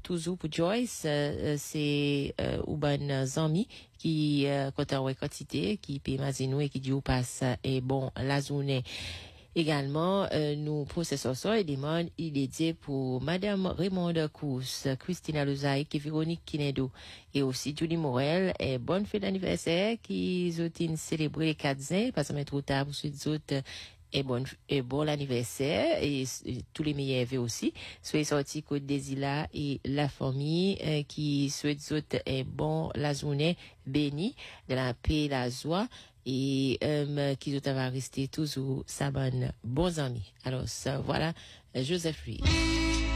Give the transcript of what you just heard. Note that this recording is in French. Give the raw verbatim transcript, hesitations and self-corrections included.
toujours pour Joyce, euh, c'est euh, ou bon zami qui euh, quand on quantité qui paye Mazino et qui dit ou passe et bon la journée. Également, euh, nous processons ça et demande, il est dit pour Madame Raymond Cous, Christina Lozaïque et Véronique Kinedo et aussi Julie Morel et bonne fête d'anniversaire qui ont célébré les quatre ans, parce que c'est trop tard pour ceux autres et bon, et bon anniversaire et, et tous les meilleurs vœux aussi. Soyez sortis Côte des Îles et la famille euh, qui souhaite autres et bon la journée bénie de la paix et la joie et euh, qui va rester toujours sa bonne bons amis. Alors ça, voilà Joseph Louis.